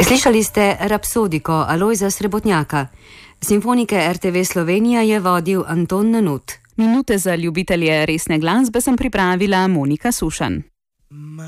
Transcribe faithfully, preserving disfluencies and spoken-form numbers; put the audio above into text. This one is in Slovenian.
Slišali ste Rapsodiko Alojza Srebotnjaka. Simfonike er te ve Slovenija je vodil Anton Nanut. Minute za ljubitelje resne glasbe sem pripravila Monika Sušan.